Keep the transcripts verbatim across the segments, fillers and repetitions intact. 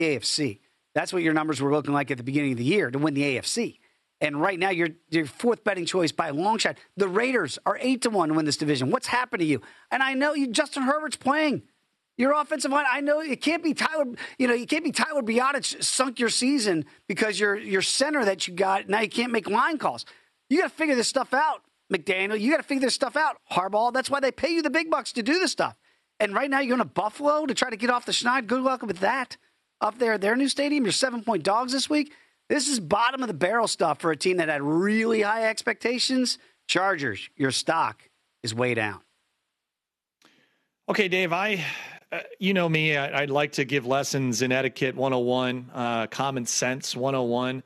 the A F C. That's what your numbers were looking like at the beginning of the year to win the A F C. And right now, you're your fourth betting choice by a long shot. The Raiders are eight to one to win this division. What's happened to you? And I know you, Justin Herbert's playing. Your offensive line, I know it can't be Tyler. You know, you can't be Tyler Biotic sunk your season because your your center that you got now you can't make line calls. You got to figure this stuff out, McDaniel. You got to figure this stuff out, Harbaugh. That's why they pay you the big bucks to do this stuff. And right now, you're going to Buffalo to try to get off the schneid. Good luck with that. Up there at their new stadium, you're seven point dogs this week. This is bottom of the barrel stuff for a team that had really high expectations. Chargers, your stock is way down. Okay, Dave, I, uh, you know me, I, I'd like to give lessons in etiquette one oh one, uh, common sense one oh one.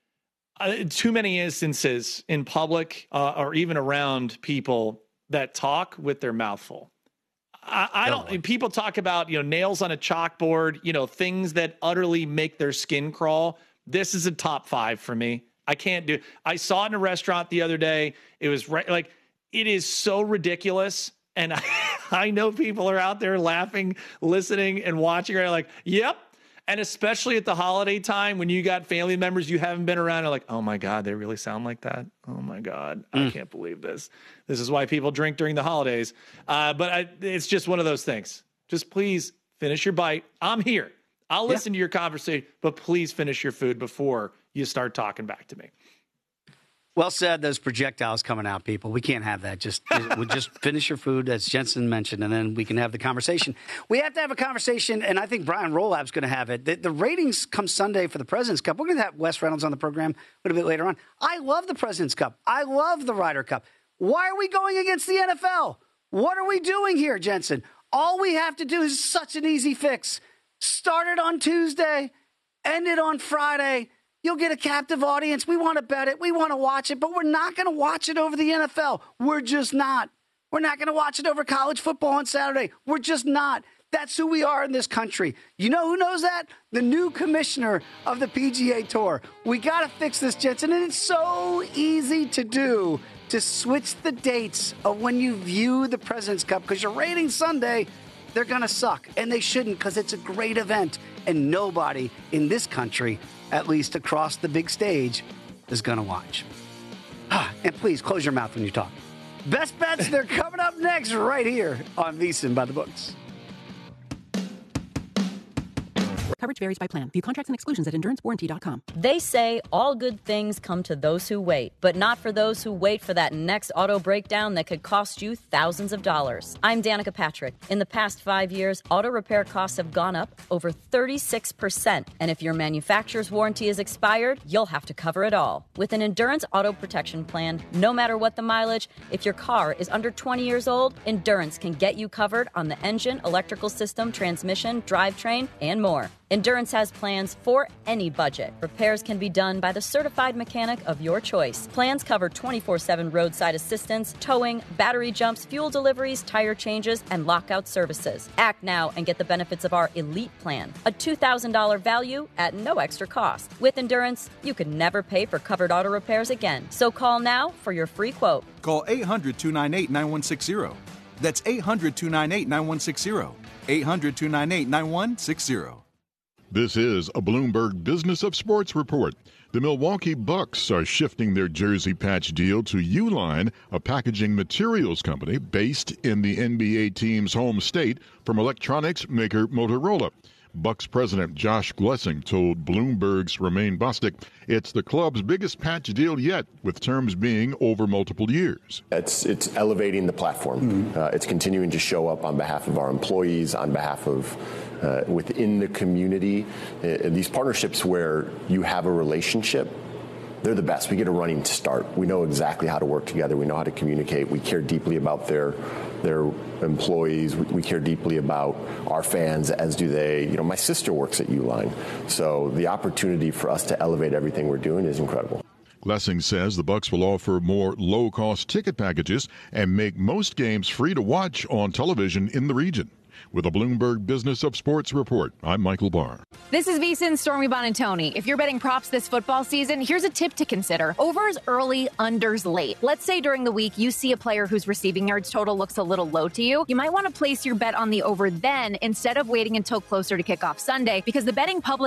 Uh, too many instances in public uh, or even around people that talk with their mouth full. I, I don't, people talk about, you know, nails on a chalkboard, you know, things that utterly make their skin crawl. This is a top five for me. I can't do it. I saw it in a restaurant the other day. It was right, like, it is so ridiculous. And I, I know people are out there laughing, listening, and watching. Right, like, yep. And especially at the holiday time when you got family members you haven't been around, are like, oh my God, they really sound like that. Oh my God, mm. I can't believe this. This is why people drink during the holidays. Uh, but I, it's just one of those things. Just please finish your bite. I'm here. I'll listen yeah. to your conversation, but please finish your food before you start talking back to me. Well said, those projectiles coming out, people. We can't have that. Just we'll just finish your food, as Jensen mentioned, and then we can have the conversation. We have to have a conversation, and I think Brian Rolab's going to have it. The, the ratings come Sunday for the President's Cup. We're going to have Wes Reynolds on the program a little bit later on. I love the President's Cup. I love the Ryder Cup. Why are we going against the N F L? What are we doing here, Jensen? All we have to do is such an easy fix. Start it on Tuesday, end it on Friday. You'll get a captive audience. We want to bet it. We want to watch it, but we're not going to watch it over the N F L. We're just not. We're not going to watch it over college football on Saturday. We're just not. That's who we are in this country. You know who knows that? The new commissioner of the P G A Tour. We got to fix this, Jensen, and it's so easy to do to switch the dates of when you view the President's Cup because your ratings Sunday, they're going to suck, and they shouldn't because it's a great event, and nobody in this country, at least across the big stage, is going to watch. And please, close your mouth when you talk. Best bets, they're coming up next right here on VSiN by the Books. Coverage varies by plan. View contracts and exclusions at endurance warranty dot com. They say all good things come to those who wait, but not for those who wait for that next auto breakdown that could cost you thousands of dollars. I'm Danica Patrick. In the past five years, auto repair costs have gone up over thirty-six percent. And if your manufacturer's warranty is expired, you'll have to cover it all. With an Endurance Auto Protection Plan, no matter what the mileage, if your car is under twenty years old, Endurance can get you covered on the engine, electrical system, transmission, drivetrain, and more. Endurance has plans for any budget. Repairs can be done by the certified mechanic of your choice. Plans cover twenty-four seven roadside assistance, towing, battery jumps, fuel deliveries, tire changes, and lockout services. Act now and get the benefits of our Elite Plan, a two thousand dollars value at no extra cost. With Endurance, you could never pay for covered auto repairs again. So call now for your free quote. Call eight hundred, two nine eight, nine one six zero. That's eight hundred, two nine eight, nine one six zero. eight hundred, two nine eight, nine one six zero. This is a Bloomberg Business of Sports report. The Milwaukee Bucks are shifting their jersey patch deal to Uline, a packaging materials company based in the N B A team's home state, from electronics maker Motorola. Bucks president Josh Glessing told Bloomberg's Romain Bostic it's the club's biggest patch deal yet, with terms being over multiple years. It's it's elevating the platform. Mm-hmm. Uh, it's continuing to show up on behalf of our employees, on behalf of uh, within the community. Uh, these partnerships where you have a relationship, they're the best. We get a running start. We know exactly how to work together. We know how to communicate. We care deeply about their their employees. We, we care deeply about our fans, as do they. You know, my sister works at Uline, so the opportunity for us to elevate everything we're doing is incredible. Glessing says the Bucks will offer more low-cost ticket packages and make most games free to watch on television in the region. With a Bloomberg Business of Sports report, I'm Michael Barr. This is VSiN Stormy Bonantoni. If you're betting props this football season, here's a tip to consider. Overs early, unders late. Let's say during the week you see a player whose receiving yards total looks a little low to you. You might want to place your bet on the over then instead of waiting until closer to kickoff Sunday, because the betting public